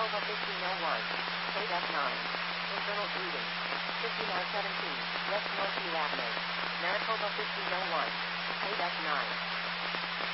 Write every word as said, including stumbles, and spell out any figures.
Manitoba fifteen oh one. K nine. Internal greeting. fifty-nine seventeen. West Northview Avenue. Manitoba fifteen oh one. K nine.